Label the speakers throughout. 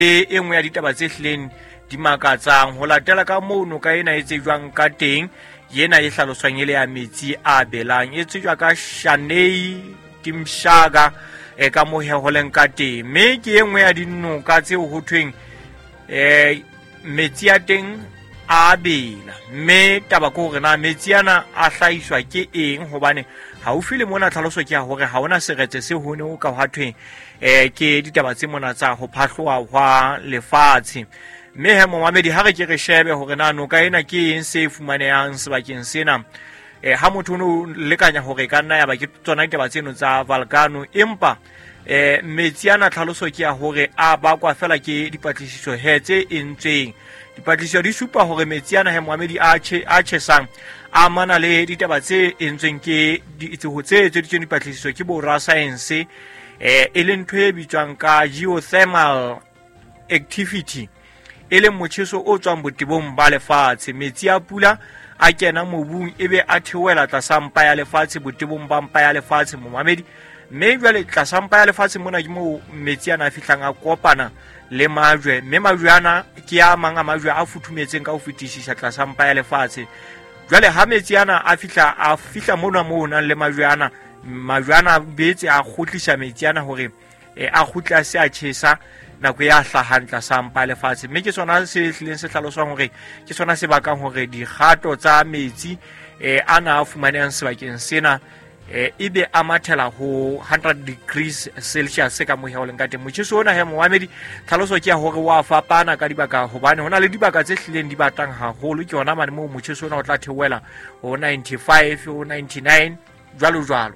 Speaker 1: e nngwe ya ditaba tse hlileng di makatsang ho latela ka moo noka ena e tsejwang ka teng. Yena e hlaloswang ele ya metsi a belang e tsejwa ka Shanei Timshaka ka moheholeng ka teng, mme ke e nngwe ya dinoka tseo ho thweng metsi a teng a bela. Mme taba ke hore na metsi ana a hlahiswa ke eng, hobane haufi le mona tlhaloso ke ya hore ha ona seretse se hone o ka ha thweng ke ditaba tse mona tsa ho phahloha hwa lefatshe. Mme he momamedi ha re ke re shebe hore na noka ena ke eng se fumanehang sebakeng sena, ha motho o lekanya hore ka nna ya ba ke tsona ditaba tseno tsa volcano, empa metsi ana tlhaloso ke ya hore a bakwa fela ke dipatlisiso he tse entsweng. Dipatlisiso di supa hore metsi ana he momamedi a tjhesang a mana le ditaba tse entsweng ke tse dipatlisiso ke bo rasaense, e leng ntho e bitswang ka geothermal activity, e leng motjheso o tswang botebong ba lefatshe. Metsi a pula a kena mobung ebe a theohela tlasa mpa ya lefatshe, botebong ba mpa ya lefatshe momamedi. Mme jwale tlasa mpa ya lefatshe mona ke moo metsi ana a fihlang a kopana le majwe, mme majwe ana ke a mang a majwe a futhumetseng ka ho fetisisa tlasa mpa ya lefatshe. Jwale ha metsi ana a fihla mona moo nang le majwe ana betse a kgutlisa metsi ana hore a kgutla se a tjhesa nako ya hlahang tlasa mpa ya lefatshe. Mme ke sona se hlileng se hlaloswang hore ke sona se bakang hore dikgato tsa metsi ana a fumanehang sebakeng sena ebe a mathela ho 100 degrees Celsius ka moheoleng ka teng. Motjheso ona he momamedi tlhaloso ke ya hore wa fapana ka dibaka, hobane hona le dibaka tse hlileng di batang haholo ke hona mane moo motjheso ona o tla theohela ho 95 ho 99 jwalo jwalo.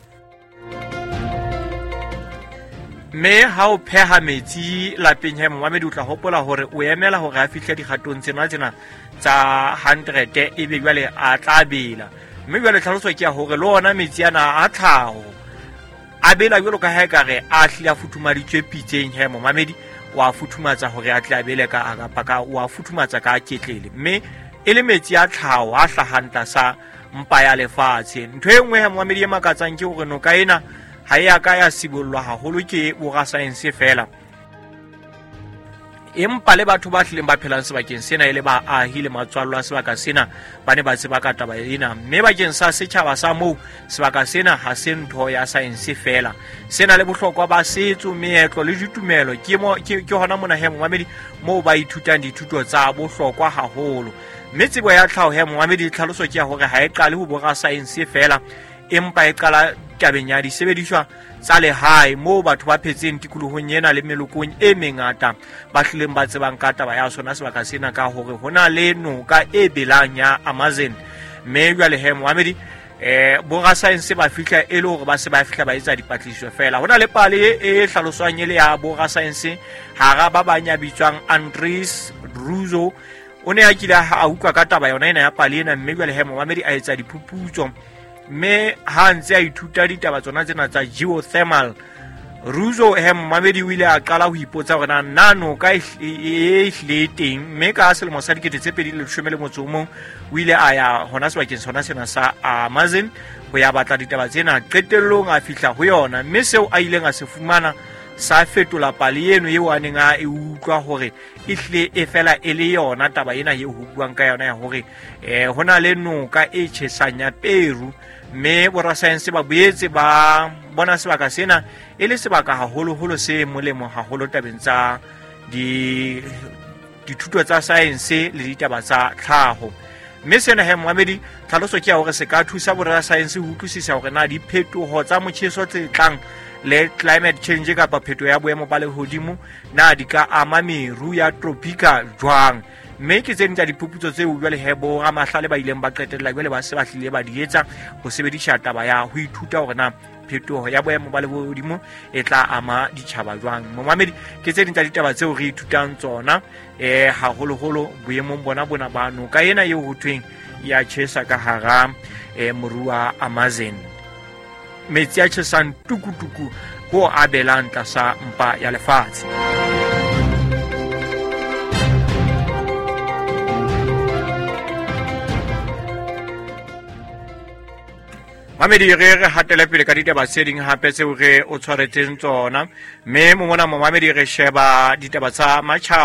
Speaker 1: Mme ha o pheha metsi lapeng he momamedi o tla hopola hore o emela hore a fihle dikgatong tsena tsa 100 ebe jwale a tla bela. Mme jwale tlhaloso ke ya hore le ona metsi ana a tlhaho a bela jwalo ka ha ekare a hlile a futhumaditswe pitseng he momamedi, wa futhumatsa hore a tle a bele ka akapaka, wa futhumatsa ka ketlele. Mme e le metsi a tlhaho a hlahang tlasa mpa ya lefatshe. Ntho e nngwe he momamedi e makatsang ke hore noka ena ha ya ka ya sibollwa haholo ke borasaense fela, empa le batho ba hlileng ba phelang sebakeng sena e le ba ahi le matswallo a sebaka sena ba ne ba tseba ka taba ena. Mme bakeng sa setjhaba sa moo sebaka sena ha se ntho ya saense fela, sena le bohlokwa ba setso, meetlo le ditumelo. Ke hona mona he momamedi moo ba ithutang dithuto tsa bohlokwa haholo. Mme tsebo ya tlhaho he momamedi tlhaloso ke ya hore ha e qale ho borasaense fela, empa e qala tabeng ya disebediswa tsa lehae moo batho ba phetseng tikolohong ena le melokong e mengata ba hlileng ba tsebang ka taba ya sona sebaka sena, ka hore hona le noka e belang ya Amazon. Mme jwale he momamedi borasaense ba fihla e le hore ba se ba fihla ba etsa dipatlisiso fela. Hona le pale e hlaloswang ele ya borasaense hara ba bang ya bitswang Andres Russo, o ne a kile a utlwa ka taba yona ena ya pale ena, mme jwale he momamedi a etsa diphuputso. Mme ha ntse a ithuta ditaba tsona tsena tsa geothermal, Russo he momamedi o ile a qala ho ipotsa hore na noka e hlile teng. Mme ka selemo sa 2011 o ile a ya hona sebakeng sona sena sa Amazon ho ya batla ditaba tsena. Qetellong a fihla ho yona, mme seo a ileng a se fumana sa fetola pale eno eo a neng a e utlwa hore e hlile e fela e le yona taba ena eo ho buang ka yona ya hore hona le noka e tjhesang ya Peru. Mme borasaense ba boetse ba bona sebaka sena e le sebaka haholoholo se molemo haholo tabeng tsa dithuto tsa saense le ditaba tsa tlhaho. Mme sena he momamedi tlhaloso ke ya hore se ka thusa borasaense ho utlwisisa hore na diphetoho tsa motjheso tse tlang le climate change kapa phetoho ya boemo ba lehodimo na di ka ama meru ya tropika jwang. Mme ke tse ntsha diphuputso tseo jwale he bo ramahlale ba ileng ba qetella jwale ba se ba hlile ba di etsa ho sebedisa taba ya ho ithuta hore na phetoho ya boemo ba lehodimo e tla ama ditjhaba jwang. Momamedi ke tse ntsha ditaba tseo re ithutang tsona haholoholo boemong bona ba noka ena eo ho thweng ya tjhesa ka hara moru wa Amazon. Metsi a tjhesang tukutuku ho a belang tlasa mpa ya lefatshe. momamedi re hatele pele ka ditaba tse ding hape tseo re o tshwaretseng tsona mme mo mona momamedi re sheba ditaba tsa matjhaba